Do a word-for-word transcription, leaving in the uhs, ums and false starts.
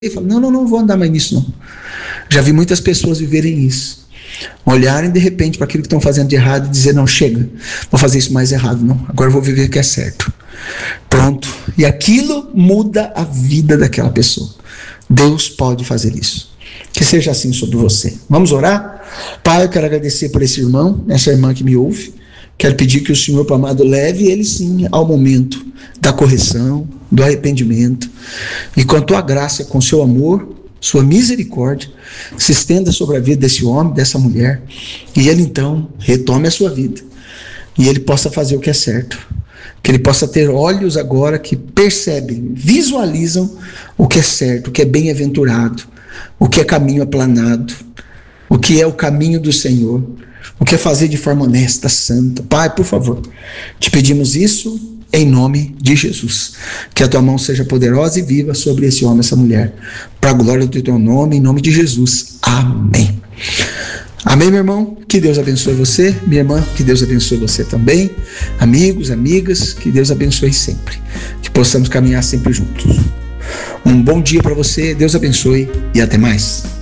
e fala, não, não, não vou andar mais nisso não. Já vi muitas pessoas viverem isso. Olharem de repente para aquilo que estão fazendo de errado e dizer, não, chega, vou fazer isso mais errado, não. Agora eu vou viver o que é certo. Pronto. E aquilo muda a vida daquela pessoa. Deus pode fazer isso. Que seja assim sobre você. Vamos orar? Pai, eu quero agradecer por esse irmão, essa irmã que me ouve. Quero pedir que o Senhor, Pai amado, leve ele sim ao momento da correção, do arrependimento. E com a tua graça, com o seu amor, sua misericórdia, se estenda sobre a vida desse homem, dessa mulher. E ele então retome a sua vida. E ele possa fazer o que é certo. Que ele possa ter olhos agora que percebem, visualizam o que é certo, o que é bem-aventurado, o que é caminho aplanado, o que é o caminho do Senhor, o que é fazer de forma honesta, santa. Pai, por favor, te pedimos isso em nome de Jesus. Que a tua mão seja poderosa e viva sobre esse homem, essa mulher, para a glória do teu nome, em nome de Jesus. Amém. Amém, meu irmão? Que Deus abençoe você. Minha irmã, que Deus abençoe você também. Amigos, amigas, que Deus abençoe sempre. Que possamos caminhar sempre juntos. Um bom dia para você, Deus abençoe e até mais.